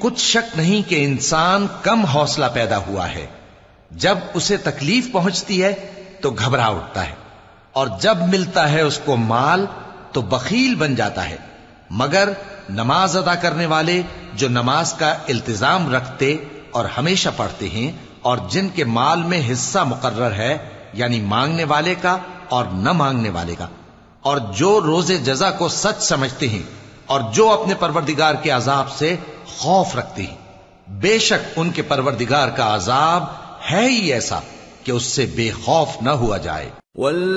कुछ शक नहीं कि इंसान कम हौसला पैदा हुआ है। जब उसे तकलीफ पहुंचती है तो घबरा उठता है, और जब मिलता है उसको माल तो बखील बन जाता है। मगर नमाज अदा करने वाले जो नमाज का इल्तिजाम रखते और हमेशा पढ़ते हैं, और जिनके माल में हिस्सा मुकर्रर है, यानी मांगने वाले का और न मांगने वाले का, और जो रोजे जजा को सच समझते हैं, और जो अपने परवरदिगार के अजाब से खौफ रखते हैं, बेशक उनके परवरदिगार का अजाब है ही ऐसा कि उससे बेखौफ न हुआ जाए।